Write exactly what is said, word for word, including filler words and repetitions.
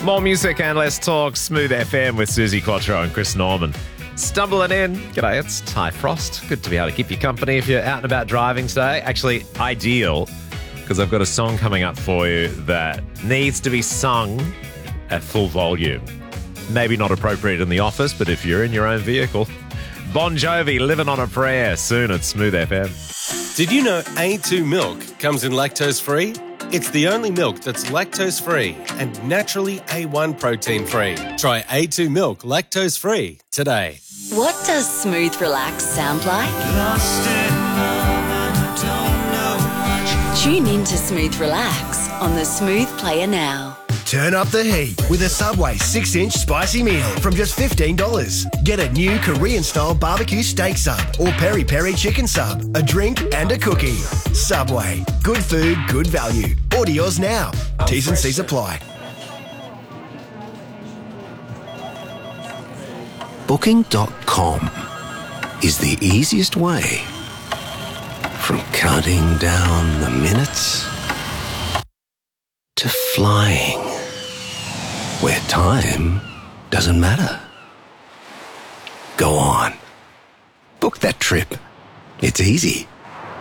More music and less talk. Smooth F M with Susie Quattro and Chris Norman. Stumbling in. G'day, it's Ty Frost. Good to be able to keep you company if you're out and about driving today. Actually, ideal, because I've got a song coming up for you that needs to be sung at full volume. Maybe not appropriate in the office, but if you're in your own vehicle. Bon Jovi, Living on a Prayer, soon at Smooth F M. Did you know A two milk comes in lactose-free? It's the only milk that's lactose-free and naturally A one protein-free. Try A two milk lactose-free today. What does Smooth Relax sound like? Lost in love and I don't know much. Tune in to Smooth Relax on the Smooth Player now. Turn up the heat with a Subway six inch spicy meal from just fifteen dollars. Get a new Korean-style barbecue steak sub or peri-peri chicken sub, a drink and a cookie. Subway. Good food, good value. Order yours now. T's and C's apply. Booking dot com is the easiest way from counting down the minutes to flying where time doesn't matter. Go on. Book that trip. It's easy.